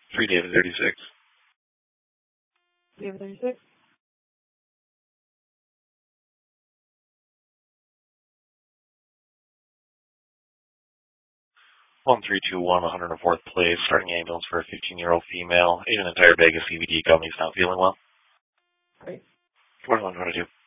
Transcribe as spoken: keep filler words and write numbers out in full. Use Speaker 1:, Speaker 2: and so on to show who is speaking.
Speaker 1: Three David thirty-six.
Speaker 2: David thirty-six.
Speaker 1: one three two one, one hundred fourth place, starting ambulance for a fifteen-year-old female. Ate an entire bag of C B D gummies, not feeling well.
Speaker 2: Great.
Speaker 1: twenty-one twenty-two.